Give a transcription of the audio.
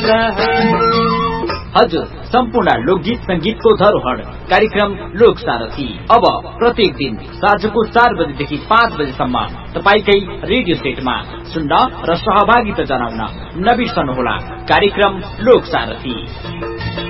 हजुर, सम्पूर्ण लोकगीत संगीतको धरोहर कार्यक्रम लोक सारथी अब प्रत्येक दिन साँझको 4 बजेदेखि 5 बजेसम्म तपाईकै रेडियो सेटमा सुन्न र सहभागिता जनाउन नबिर्सनुहोला कार्यक्रम लोक सारथी।